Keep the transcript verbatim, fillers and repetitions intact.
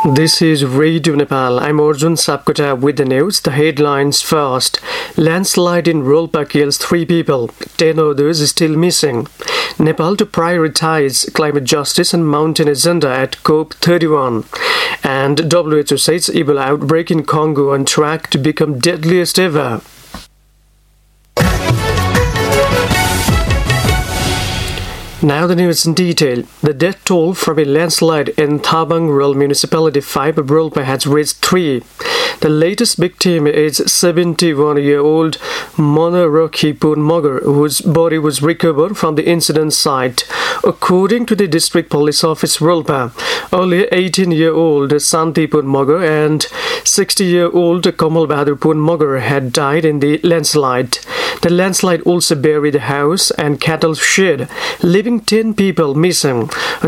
This is Radio Nepal. I'm Arjun Sapkota with the news. The headlines first. Landslide in Rolpa kills three people. Ten others still missing. Nepal to prioritize climate justice and mountain agenda at COP thirty-one. And W H O says Ebola outbreak in Congo on track to become deadliest ever. Now the news in detail. The death toll from a landslide in Thabang Rural Municipality five of Rolpa has reached three. The latest victim is seventy-one-year-old Mona Rocky Punmogar, whose body was recovered from the incident site, according to the District Police Office Rolpa. Earlier, eighteen-year-old Santi Punmogar and sixty-year-old Kamal Bahadur Punmogar had died in the landslide. The landslide also buried a house and cattle shed, leaving ten people missing. A